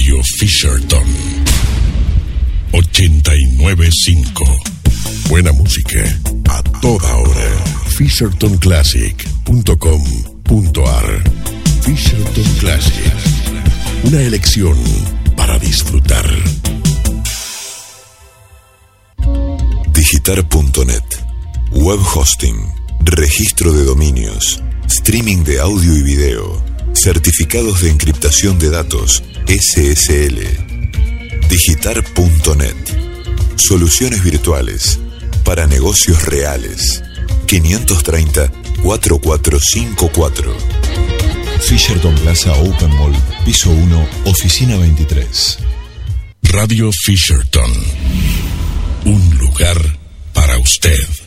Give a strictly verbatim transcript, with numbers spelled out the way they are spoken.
Radio Fisherton ochenta y nueve punto cinco. Buena música a toda hora. Fisherton Classic punto com punto a r. Fisherton Classic. Una elección para disfrutar. Digitar punto net. Web hosting. Registro de dominios. Streaming de audio y video. Certificados de encriptación de datos. S S L. Digitar punto net. Soluciones virtuales para negocios reales. quinientos treinta, cuarenta y cuatro cincuenta y cuatro. Fisherton Plaza Open Mall, piso uno, oficina veintitrés. Radio Fisherton. Un lugar para usted.